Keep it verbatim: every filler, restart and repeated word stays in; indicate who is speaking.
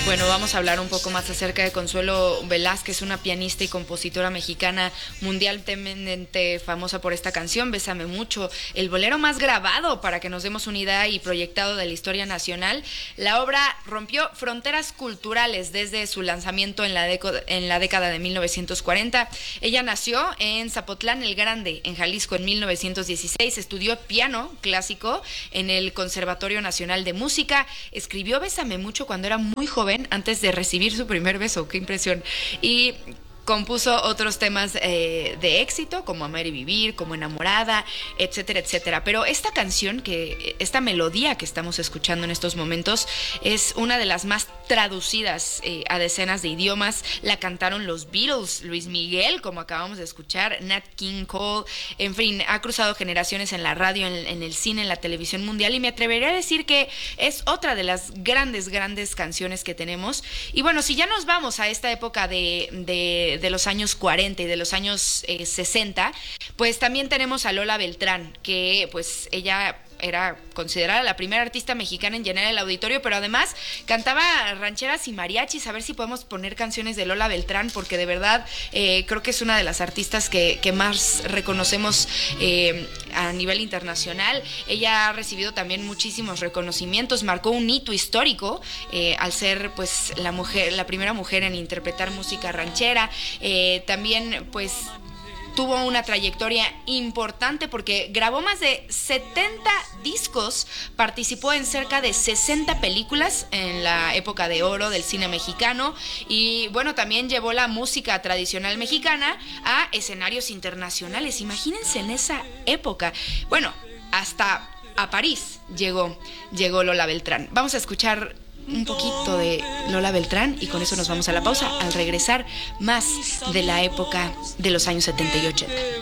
Speaker 1: Bueno, vamos a hablar un poco más acerca de Consuelo Velázquez, una pianista y compositora mexicana mundialmente famosa por esta canción, Bésame Mucho, el bolero más grabado, para que nos demos una idea, y proyectado de la historia nacional. La obra rompió fronteras culturales desde su lanzamiento en la, deco- en la década de mil novecientos cuarenta. Ella nació en Zapotlán el Grande, en Jalisco, en mil novecientos dieciséis. Estudió piano clásico en el Conservatorio Nacional de Música. Escribió Bésame Mucho cuando era muy joven, antes de recibir su primer beso. ¡Qué impresión! Y compuso otros temas eh, de éxito, como Amar y Vivir, como Enamorada, etcétera, etcétera. Pero esta canción, que esta melodía que estamos escuchando en estos momentos, es una de las más traducidas eh, a decenas de idiomas. La cantaron los Beatles, Luis Miguel, como acabamos de escuchar, Nat King Cole. En fin, ha cruzado generaciones en la radio, en, en el cine, en la televisión mundial, y me atrevería a decir que es otra de las grandes, grandes canciones que tenemos. Y bueno, si ya nos vamos a esta época de... de de los años cuarenta y de los años eh, sesenta, pues también tenemos a Lola Beltrán, que pues ella era considerada la primera artista mexicana en llenar el auditorio, pero además cantaba rancheras y mariachis. A ver si podemos poner canciones de Lola Beltrán, porque de verdad eh, creo que es una de las artistas que, que más reconocemos eh, a nivel internacional. Ella ha recibido también muchísimos reconocimientos, marcó un hito histórico eh, al ser pues la mujer, la primera mujer en interpretar música ranchera. Eh, también pues tuvo una trayectoria importante porque grabó más de setenta discos, participó en cerca de sesenta películas en la época de oro del cine mexicano, y bueno, también llevó la música tradicional mexicana a escenarios internacionales. Imagínense en esa época. Bueno, hasta a París llegó, llegó Lola Beltrán. Vamos a escuchar un poquito de Lola Beltrán y con eso nos vamos a la pausa. Al regresar, más de la época de los años setenta y ochenta.